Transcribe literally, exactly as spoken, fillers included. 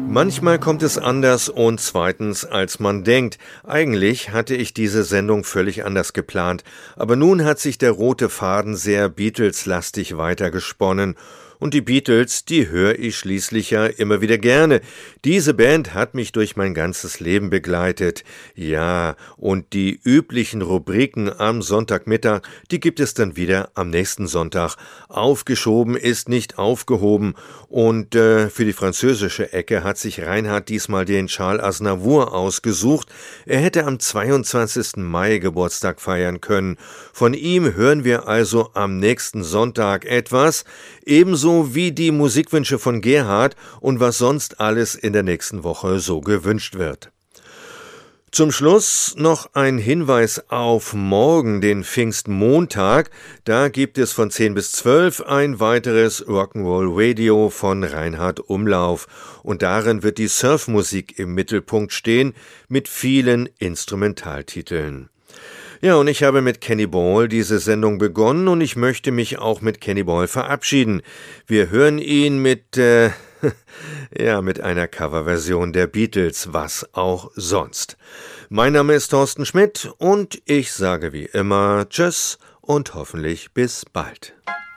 Manchmal kommt es anders und zweitens, als man denkt. Eigentlich hatte ich diese Sendung völlig anders geplant, aber nun hat sich der rote Faden sehr Beatles-lastig weitergesponnen. Und die Beatles, die höre ich schließlich ja immer wieder gerne. Diese Band hat mich durch mein ganzes Leben begleitet. Ja, und die üblichen Rubriken am Sonntagmittag, die gibt es dann wieder am nächsten Sonntag. Aufgeschoben ist nicht aufgehoben. Und äh, für die französische Ecke hat sich Reinhard diesmal den Charles Aznavour ausgesucht. Er hätte am zweiundzwanzigsten Mai Geburtstag feiern können. Von ihm hören wir also am nächsten Sonntag etwas, ebenso wie die Musikwünsche von Gerhard und was sonst alles in der nächsten Woche so gewünscht wird. Zum Schluss noch ein Hinweis auf morgen, den Pfingstmontag. Da gibt es von zehn bis zwölf ein weiteres Rock'n'Roll Radio von Reinhard Umlauf. Und darin wird die Surfmusik im Mittelpunkt stehen, mit vielen Instrumentaltiteln. Ja, und ich habe mit Kenny Ball diese Sendung begonnen und ich möchte mich auch mit Kenny Ball verabschieden. Wir hören ihn mit, äh, ja, mit einer Coverversion der Beatles, was auch sonst. Mein Name ist Thorsten Schmidt und ich sage wie immer Tschüss und hoffentlich bis bald.